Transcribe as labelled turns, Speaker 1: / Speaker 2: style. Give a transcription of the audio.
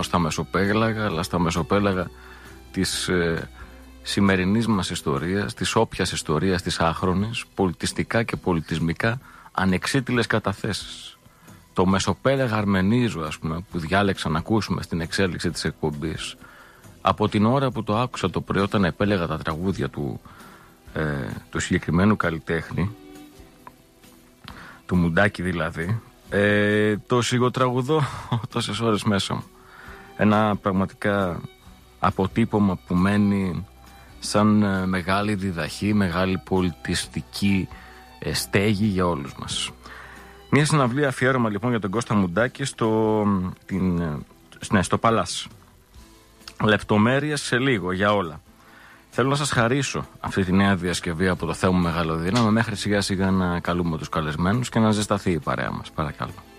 Speaker 1: στα μεσοπέλαγα, αλλά στα μεσοπέλαγα της σημερινής μας ιστορίας, της όποιας ιστορίας, της άχρονης, πολιτιστικά και πολιτισμικά ανεξίτηλες καταθέσεις. Το μεσοπέλαγα Αρμενίζου, ας πούμε, που διάλεξα να ακούσουμε στην εξέλιξη της εκπομπής, από την ώρα που το άκουσα το πρωί όταν επέλεγα τα τραγούδια του συγκεκριμένου καλλιτέχνη, του Μουντάκη δηλαδή, το σιγοτραγουδώ τόσες ώρες μέσα μου. Ένα πραγματικά αποτύπωμα που μένει σαν μεγάλη διδαχή, μεγάλη πολιτιστική στέγη για όλους μας. Μια συναυλία αφιέρωμα λοιπόν για τον Κώστα Μουντάκη στο Παλάς. Λεπτομέρειες σε λίγο για όλα. Θέλω να σας χαρίσω αυτή τη νέα διασκευή από το Θεό μου Μεγαλοδύναμο, μέχρι σιγά σιγά να καλούμε τους καλεσμένους και να ζεσταθεί η παρέα μας. Παρακαλώ.